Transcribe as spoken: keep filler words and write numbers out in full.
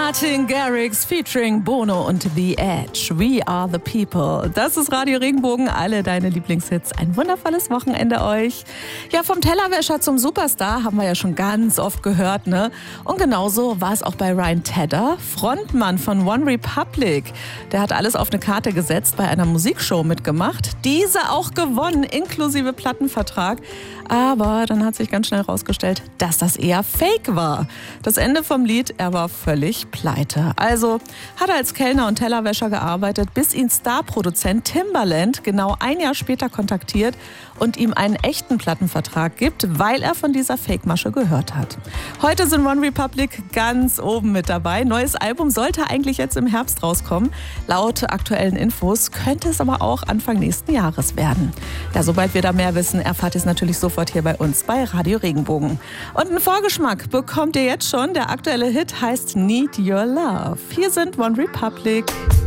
Martin Garrix featuring Bono und The Edge. We are the people. Das ist Radio Regenbogen, alle deine Lieblingshits. Ein wundervolles Wochenende euch. Ja, vom Tellerwäscher zum Superstar haben wir ja schon ganz oft gehört, ne? Und genauso war es auch bei Ryan Tedder, Frontmann von One Republic. Der hat alles auf eine Karte gesetzt, bei einer Musikshow mitgemacht. Diese auch gewonnen, inklusive Plattenvertrag. Aber dann hat sich ganz schnell herausgestellt, dass das eher Fake war. Das Ende vom Lied, er war völlig pleite. Also hat er als Kellner und Tellerwäscher gearbeitet, bis ihn Starproduzent Timbaland genau ein Jahr später kontaktiert und ihm einen echten Plattenvertrag gibt, weil er von dieser Fake-Masche gehört hat. Heute sind One Republic ganz oben mit dabei. Neues Album sollte eigentlich jetzt im Herbst rauskommen. Laut aktuellen Infos könnte es aber auch Anfang nächsten Jahres werden. Ja, sobald wir da mehr wissen, erfahrt ihr es natürlich sofort hier bei uns bei Radio Regenbogen. Und einen Vorgeschmack bekommt ihr jetzt schon. Der aktuelle Hit heißt Need Your Love. Hier sind One Republic.